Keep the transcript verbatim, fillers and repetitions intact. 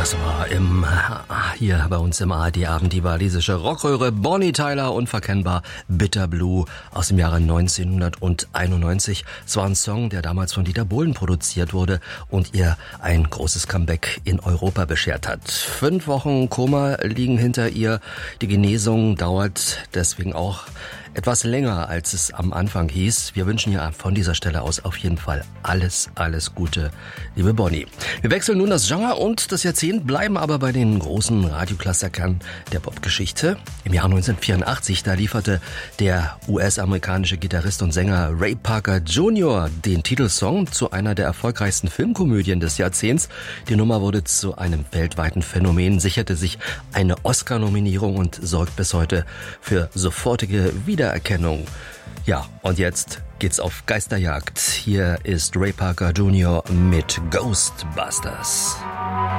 Das war im, hier bei uns im A R D-Abend die walisische Rockröhre Bonnie Tyler, unverkennbar Bitter Blue aus dem Jahre neunzehnhunderteinundneunzig. Es war ein Song, der damals von Dieter Bohlen produziert wurde und ihr ein großes Comeback in Europa beschert hat. Fünf Wochen Koma liegen hinter ihr. Die Genesung dauert deswegen auch etwas länger, als es am Anfang hieß. Wir wünschen ihr von dieser Stelle aus auf jeden Fall alles, alles Gute, liebe Bonnie. Wir wechseln nun das Genre und das Jahrzehnt, bleiben aber bei den großen Radioklassikern der Popgeschichte. Im Jahr neunzehnhundertvierundachtzig, da lieferte der U S-amerikanische Gitarrist und Sänger Ray Parker Junior den Titelsong zu einer der erfolgreichsten Filmkomödien des Jahrzehnts. Die Nummer wurde zu einem weltweiten Phänomen, sicherte sich eine Oscar-Nominierung und sorgt bis heute für sofortige Wiedererkennung. Ja, und jetzt geht's auf Geisterjagd. Hier ist Ray Parker Junior mit Ghostbusters.